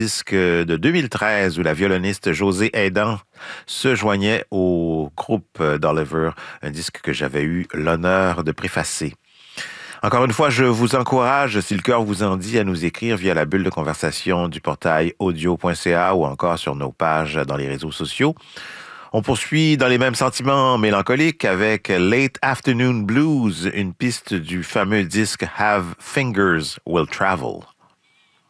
disque de 2013 où la violoniste José Aidan se joignait au groupe d'Oliver, un disque que j'avais eu l'honneur de préfacer. Encore une fois, je vous encourage, si le cœur vous en dit, à nous écrire via la bulle de conversation du portail audio.ca ou encore sur nos pages dans les réseaux sociaux. On poursuit dans les mêmes sentiments mélancoliques avec Late Afternoon Blues, une piste du fameux disque Have Fingers Will Travel.